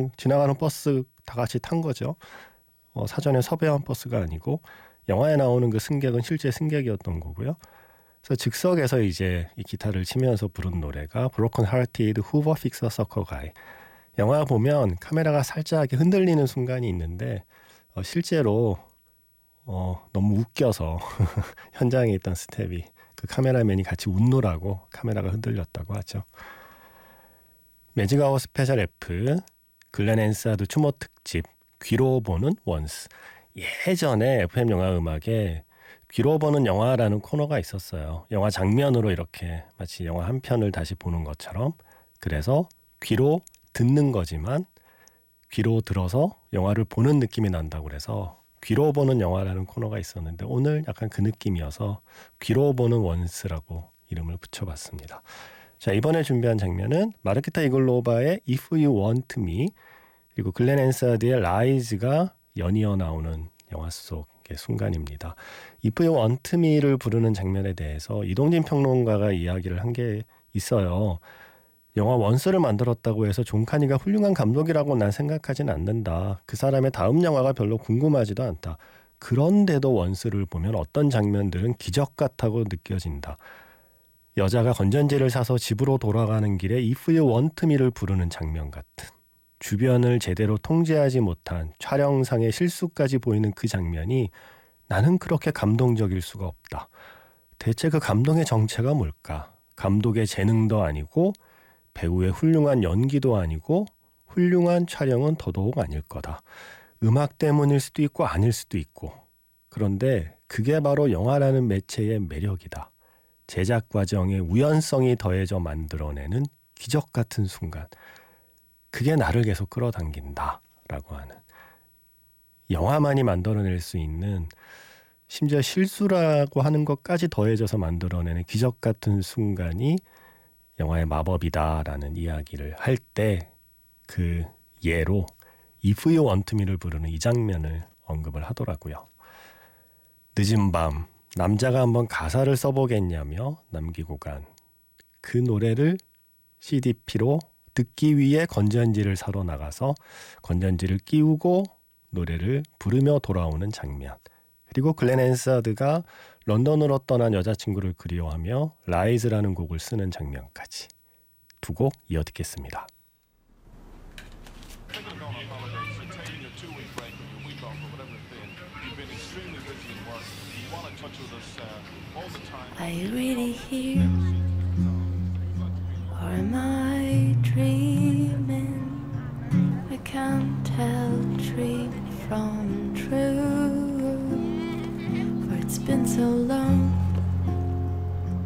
그냥 지나가는 버스 다 같이 탄 거죠. 사전에 섭외한 버스가 아니고 영화에 나오는 그 승객은 실제 승객이었던 거고요. 그래서 즉석에서 이제 이 기타를 치면서 부른 노래가 Broken Hearted Hoover Fixer Sucker Guy. 영화 보면 카메라가 살짝 흔들리는 순간이 있는데 실제로 너무 웃겨서 현장에 있던 스텝이 그 카메라맨이 같이 웃노라고 카메라가 흔들렸다고 하죠. 매직아워 스페셜 F, 글렌 앤사드 추모 특집, 귀로 보는 원스. 예전에 FM 영화 음악에 귀로 보는 영화라는 코너가 있었어요. 영화 장면으로 이렇게 마치 영화 한 편을 다시 보는 것처럼. 그래서 귀로 듣는 거지만 귀로 들어서 영화를 보는 느낌이 난다고 그래서 귀로 보는 영화라는 코너가 있었는데 오늘 약간 그 느낌이어서 귀로 보는 원스라고 이름을 붙여봤습니다. 자, 이번에 준비한 장면은 마르케타 이글로바의 If You Want Me 그리고 글렌 앤사드의 라이즈가 연이어 나오는 영화 속의 순간입니다. If You Want Me를 부르는 장면에 대해서 이동진 평론가가 이야기를 한 게 있어요. 영화 원스를 만들었다고 해서 존 카니가 훌륭한 감독이라고 난 생각하진 않는다. 그 사람의 다음 영화가 별로 궁금하지도 않다. 그런데도 원스를 보면 어떤 장면들은 기적 같다고 느껴진다. 여자가 건전지를 사서 집으로 돌아가는 길에 If You Want Me를 부르는 장면 같은 주변을 제대로 통제하지 못한 촬영상의 실수까지 보이는 그 장면이 나는 그렇게 감동적일 수가 없다. 대체 그 감동의 정체가 뭘까? 감독의 재능도 아니고 배우의 훌륭한 연기도 아니고 훌륭한 촬영은 더더욱 아닐 거다. 음악 때문일 수도 있고 아닐 수도 있고 그런데 그게 바로 영화라는 매체의 매력이다. 제작 과정에 우연성이 더해져 만들어내는 기적 같은 순간 그게 나를 계속 끌어당긴다 라고 하는 영화만이 만들어낼 수 있는 심지어 실수라고 하는 것까지 더해져서 만들어내는 기적 같은 순간이 영화의 마법이다라는 이야기를 할 때 그 예로 If You Want Me를 부르는 이 장면을 언급을 하더라고요. 늦은 밤 남자가 한번 가사를 써보겠냐며 남기고 간 그 노래를 CDP로 듣기 위해 건전지를 사러 나가서 건전지를 끼우고 노래를 부르며 돌아오는 장면. 그리고 글렌 앤사드가 런던으로 떠난 여자친구를 그리워하며 라이즈라는 곡을 쓰는 장면까지 두 곡 이어 듣겠습니다. Are you really here? Or am I dreaming? I can't tell dream from true. For it's been so long